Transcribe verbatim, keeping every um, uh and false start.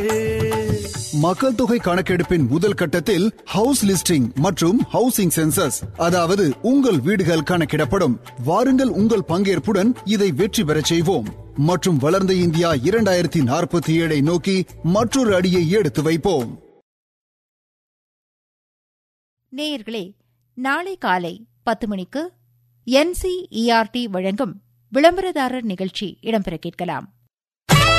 மக்கள் தொகை கணக்கெடுப்பின் முதல் கட்டத்தில் ஹவுஸ் லிஸ்டிங் மற்றும் ஹவுசிங் சென்சஸ், அதாவது உங்கள் வீடுகள் கணக்கிடப்படும். வாருங்கள், உங்கள் பங்கேற்புடன் இதை வெற்றி பெறச் செய்வோம் மற்றும் வளர்ந்த இந்தியா இரண்டாயிரத்தி நாற்பத்தி ஏழை நோக்கி மற்றொரு அடியை எடுத்து வைப்போம். நேயர்களே, நாளை காலை பத்து மணிக்கு N C E R D வழங்கும் விளம்பரதாரர் நிகழ்ச்சி இடம்பெற கேட்கலாம்.